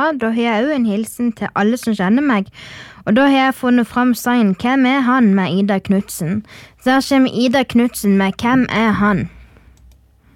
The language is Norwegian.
da har jeg også en hilsen til alle som kjenner meg, og da har jeg funnet fram sangen «Hvem er han?» med Ida Knudsen. Så her kommer Ida Knudsen med «Hvem er han?»